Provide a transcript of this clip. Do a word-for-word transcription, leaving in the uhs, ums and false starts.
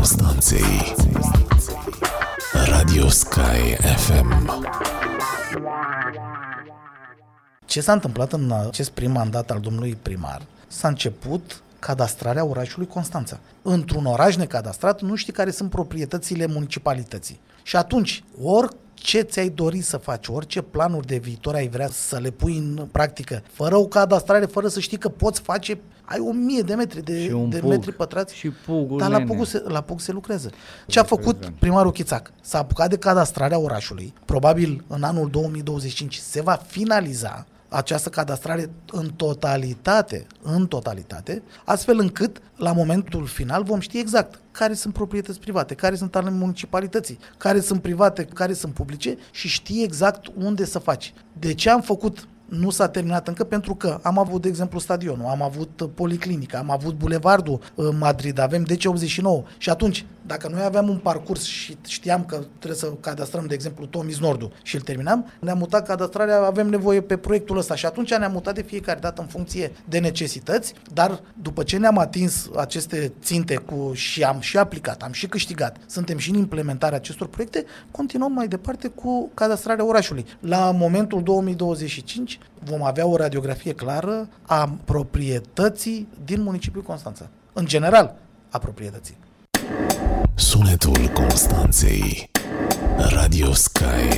Constanței. Radio Sky F M. Ce s-a întâmplat în acest prim mandat al domnului primar? S-a început cadastrarea orașului Constanța. Într-un oraș necadastrat nu știi care sunt proprietățile municipalității. Și atunci, orice ți-ai dori să faci, orice planuri de viitor ai vrea să le pui în practică, fără o cadastrare, fără să știi că poți face, ai o mie de metri de, de pug, metri pătrați. Și pugul, dar la pugul, se, la pug se lucrează. Ce a făcut primarul Chițac? S-a apucat de cadastrarea orașului. Probabil în anul două mii douăzeci și cinci se va finaliza această cadastrare în totalitate, în totalitate, astfel încât la momentul final vom ști exact care sunt proprietăți private, care sunt ale municipalității, care sunt private, care sunt publice și știi exact unde să faci. De ce am făcut? Nu s-a terminat încă pentru că am avut, de exemplu, stadionul, am avut policlinica, am avut bulevardul Madrid, avem D C optzeci și nouă și atunci, dacă noi aveam un parcurs și știam că trebuie să cadastrăm, de exemplu, Tomis Nordul și îl terminam, ne-am mutat cadastrarea, avem nevoie pe proiectul ăsta și atunci ne-am mutat de fiecare dată în funcție de necesități, dar după ce ne-am atins aceste ținte cu și am și aplicat, am și câștigat, suntem și în implementarea acestor proiecte, continuăm mai departe cu cadastrarea orașului. La momentul două mii douăzeci și cinci vom avea o radiografie clară a proprietății din municipiul Constanța. În general, a proprietății. Sunetul Constanței. Radio Sky